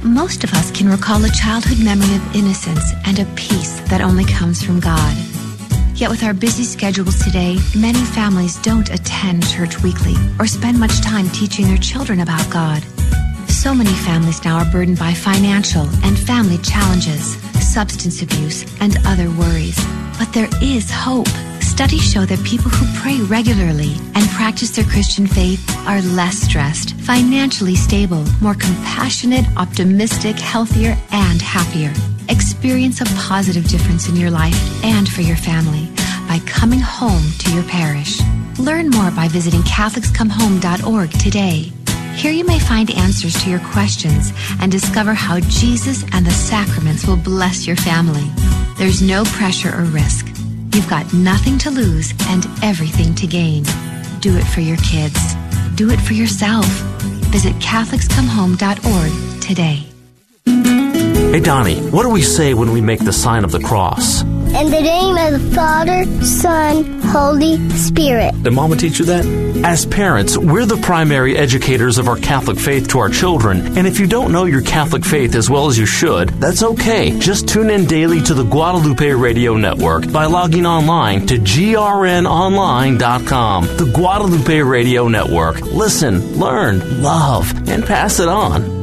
Most of us can recall a childhood memory of innocence and a peace that only comes from God. Yet with our busy schedules today, many families don't attend church weekly or spend much time teaching their children about God. So many families now are burdened by financial and family challenges, substance abuse, and other worries. But there is hope. Studies show that people who pray regularly and practice their Christian faith are less stressed, financially stable, more compassionate, optimistic, healthier, and happier. Experience a positive difference in your life and for your family by coming home to your parish. Learn more by visiting CatholicsComeHome.org today. Here you may find answers to your questions and discover how Jesus and the sacraments will bless your family. There's no pressure or risk. You've got nothing to lose and everything to gain. Do it for your kids. Do it for yourself. Visit CatholicsComeHome.org today. Hey, Donnie, what do we say when we make the sign of the cross? In the name of the Father, Son, Holy Spirit. Did Mama teach you that? As parents, we're the primary educators of our Catholic faith to our children, and if you don't know your Catholic faith as well as you should, that's okay. Just tune in daily to the Guadalupe Radio Network by logging online to grnonline.com. The Guadalupe Radio Network. Listen, learn, love, and pass it on.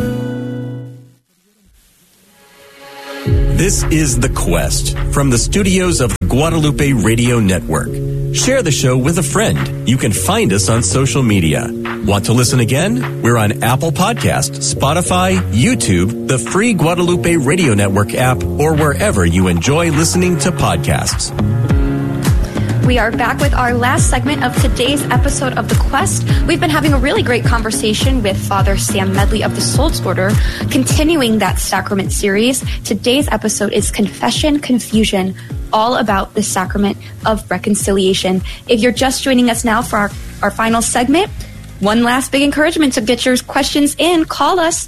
This is The Quest from the studios of the Guadalupe Radio Network. Share the show with a friend. You can find us on social media. Want to listen again? We're on Apple Podcast, Spotify, YouTube, the free Guadalupe Radio Network app, or wherever you enjoy listening to podcasts. We are back with our last segment of today's episode of The Quest. We've been having a really great conversation with Father Sam Medley of the Souls Order, continuing that sacrament series. Today's episode is Confession Confusion, all about the sacrament of reconciliation. If you're just joining us now for our final segment, one last big encouragement to get your questions in. Call us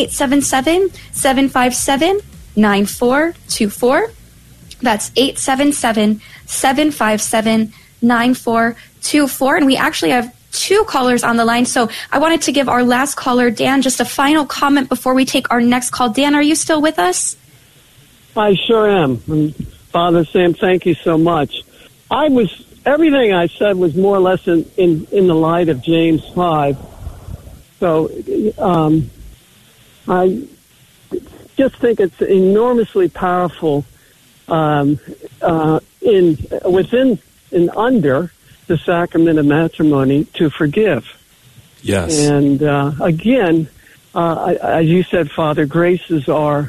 877-757-9424. That's 877-757-9424. And we actually have two callers on the line. So I wanted to give our last caller, Dan, just a final comment before we take our next call. Dan, are you still with us? I sure am. And Father Sam, thank you so much. Everything I said was more or less in the light of James 5. So I just think it's enormously powerful within and under the sacrament of matrimony to forgive. Yes. And again, as you said, Father, graces are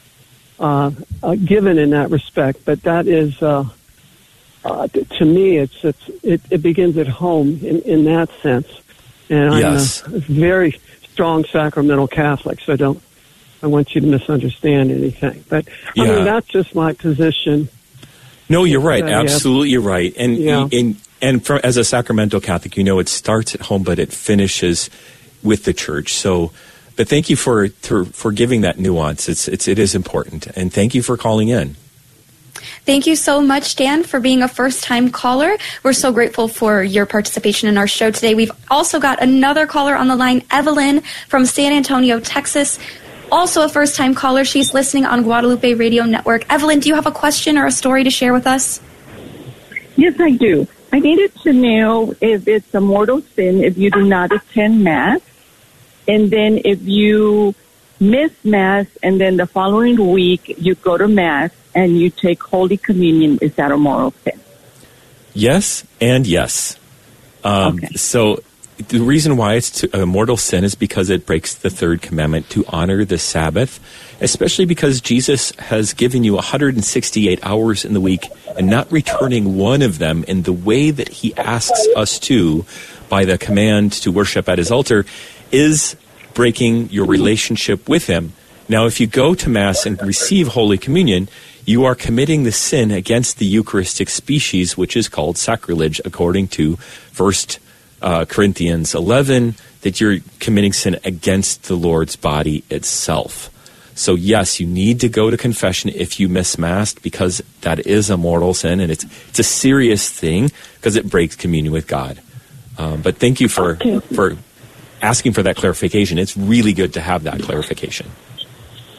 given in that respect, but that is, to me, it begins at home in that sense. And yes. I'm a very strong sacramental Catholic, so I want you to misunderstand anything. But, I mean, that's just my position. No, you're right. Absolutely, you're right. And as a sacramental Catholic, it starts at home, but it finishes with the church. So, but thank you for giving that nuance. It is important. And thank you for calling in. Thank you so much, Dan, for being a first-time caller. We're so grateful for your participation in our show today. We've also got another caller on the line, Evelyn from San Antonio, Texas. Also a first-time caller. She's listening on Guadalupe Radio Network. Evelyn, do you have a question or a story to share with us? Yes, I do. I needed to know if it's a mortal sin if you do not attend Mass, and then if you miss Mass and then the following week you go to Mass and you take Holy Communion, is that a mortal sin? Yes and yes. Okay. So the reason why it's a mortal sin is because it breaks the third commandment to honor the Sabbath, especially because Jesus has given you 168 hours in the week and not returning one of them in the way that he asks us to by the command to worship at his altar is breaking your relationship with him. Now, if you go to Mass and receive Holy Communion, you are committing the sin against the Eucharistic species, which is called sacrilege, according to 1 Corinthians 11, that you're committing sin against the Lord's body itself. So yes, you need to go to confession if you miss Mass, because that is a mortal sin, and it's a serious thing because it breaks communion with God. But thank you for asking for that clarification. It's really good to have that clarification.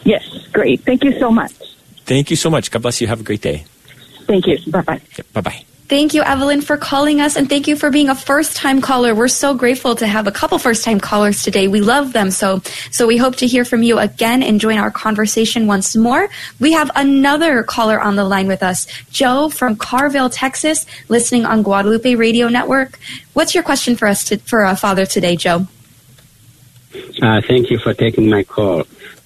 Yes, great. Thank you so much. Thank you so much. God bless you. Have a great day. Thank you. Bye-bye. Okay, bye-bye. Thank you, Evelyn, for calling us, and thank you for being a first-time caller. We're so grateful to have a couple first-time callers today. We love them, so we hope to hear from you again and join our conversation once more. We have another caller on the line with us, Joe from Carville, Texas, listening on Guadalupe Radio Network. What's your question for us for Father today, Joe? Thank you for taking my call.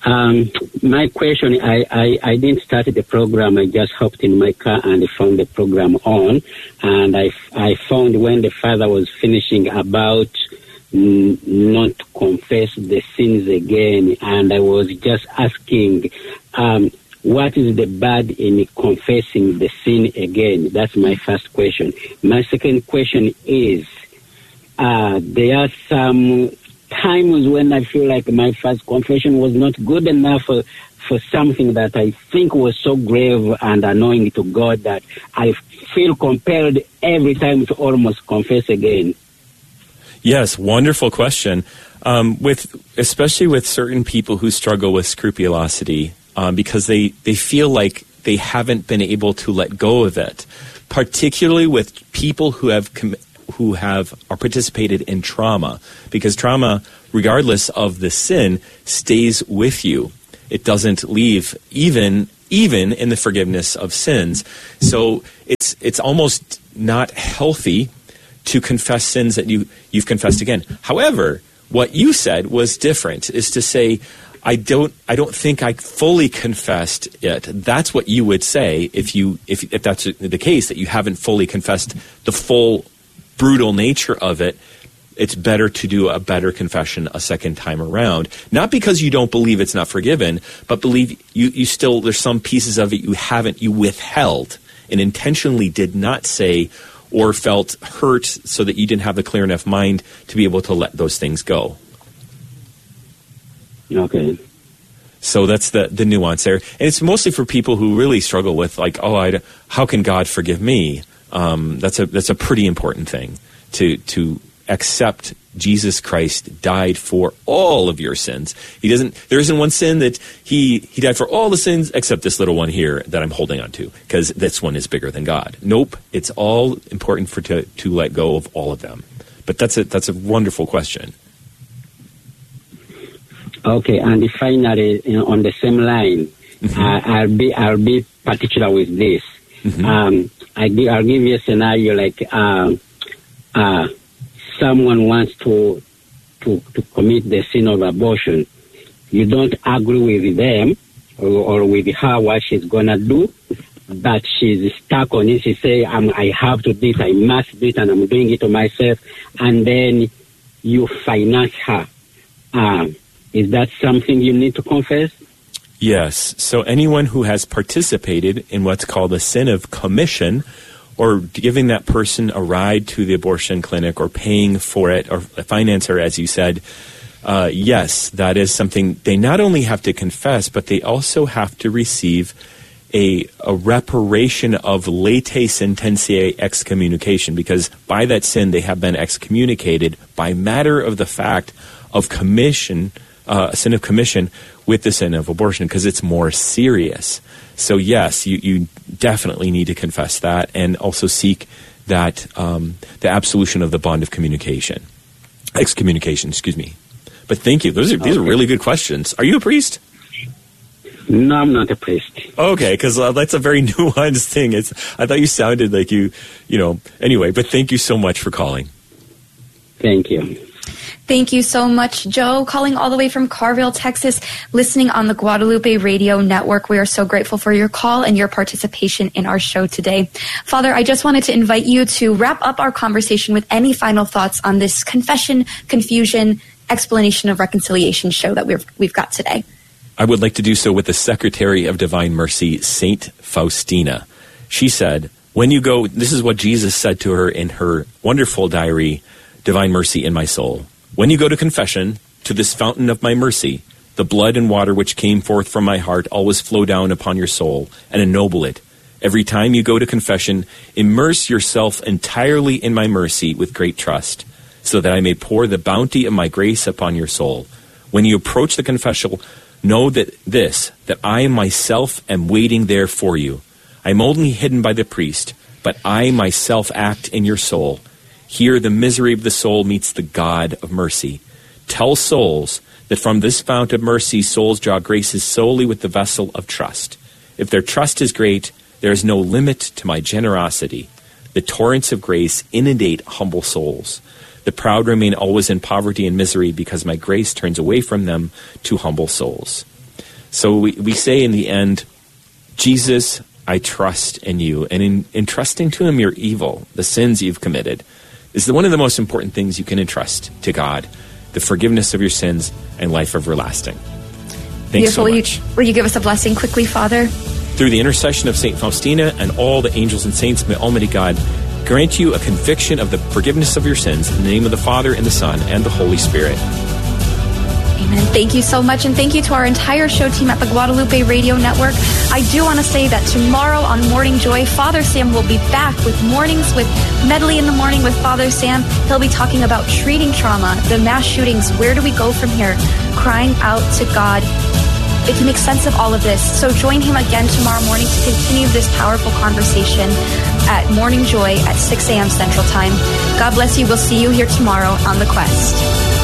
My question, I didn't start the program. I just hopped in my car and found the program on. And I found when the father was finishing about not to confess the sins again. And I was just asking, what is the bad in confessing the sin again? That's my first question. My second question is, there are some times when I feel like my first confession was not good enough for something that I think was so grave and annoying to God that I feel compelled every time to almost confess again. Yes, wonderful question. Especially with certain people who struggle with scrupulosity, because they feel like they haven't been able to let go of it, particularly with people who have or participated in trauma, because trauma, regardless of the sin, stays with you. It doesn't leave, even in the forgiveness of sins. So it's almost not healthy to confess sins that you've confessed again. However, what you said was different, is to say, I don't think I fully confessed it. That's what you would say if that's the case, that you haven't fully confessed the full brutal nature of it. It's better to do a better confession a second time around. Not because you don't believe it's not forgiven, but believe you still, there's some pieces of it you withheld and intentionally did not say or felt hurt so that you didn't have the clear enough mind to be able to let those things go. Okay. So that's the nuance there. And it's mostly for people who really struggle with, like, how can God forgive me? That's a pretty important thing, to accept Jesus Christ died for all of your sins. There isn't one sin that he died for all the sins except this little one here that I'm holding on to, because this one is bigger than God. Nope, it's all important to let go of all of them. But that's a wonderful question. Okay, and finally, on the same line, mm-hmm. I'll be particular with this. Mm-hmm. I'll give you a scenario like someone wants to commit the sin of abortion. You don't agree with them or with her what she's gonna do, but she's stuck on it. She say, I have to do it, I must do it, and I'm doing it to myself. And then you finance her. Is that something you need to confess? Yes. So anyone who has participated in what's called a sin of commission, or giving that person a ride to the abortion clinic or paying for it or finance her, as you said, yes, that is something they not only have to confess, but they also have to receive a reparation of lete sententiae excommunication, because by that sin they have been excommunicated by matter of the fact of commission, a sin of commission with the sin of abortion, because it's more serious. So yes, you definitely need to confess that, and also seek that the absolution of the bond of excommunication. Excuse me. But thank you. These are really good questions. Are you a priest? No, I'm not a priest. Okay, because that's a very nuanced thing. I thought you sounded like you know. Anyway, but thank you so much for calling. Thank you. Thank you so much, Joe, calling all the way from Carville, Texas, listening on the Guadalupe Radio Network. We are so grateful for your call and your participation in our show today. Father, I just wanted to invite you to wrap up our conversation with any final thoughts on this confession, confusion, explanation of reconciliation show that we've got today. I would like to do so with the Secretary of Divine Mercy, Saint Faustina. She said, when you go, this is what Jesus said to her in her wonderful diary, Divine Mercy in My Soul. When you go to confession, to this fountain of my mercy, the blood and water which came forth from my heart always flow down upon your soul and ennoble it. Every time you go to confession, immerse yourself entirely in my mercy with great trust, so that I may pour the bounty of my grace upon your soul. When you approach the Know that I myself am waiting there for you. I am only hidden by the priest, but I myself act in your soul. Here the misery of the soul meets the God of mercy. Tell souls that from this fount of mercy souls draw graces solely with the vessel of trust. If their trust is great, there is no limit to my generosity. The torrents of grace inundate humble souls. The proud remain always in poverty and misery because my grace turns away from them to humble souls. So we say in the end, Jesus, I trust in you. And in trusting to him your evil, the sins you've committed, is one of the most important things you can entrust to God, the forgiveness of your sins and life everlasting. Thanks so much. Will you give us a blessing quickly, Father? Through the intercession of St. Faustina and all the angels and saints, may Almighty God grant you a conviction of the forgiveness of your sins in the name of the Father and the Son and the Holy Spirit. Amen. Thank you so much, and thank you to our entire show team at the Guadalupe Radio Network. I do want to say that tomorrow on Morning Joy, Father Sam will be back with Mornings with Medley in the Morning with Father Sam. He'll be talking about treating trauma, the mass shootings, where do we go from here, crying out to God if he makes sense of all of this. So join him again tomorrow morning to continue this powerful conversation at Morning Joy at 6 a.m. Central Time. God bless you. We'll see you here tomorrow on The Quest.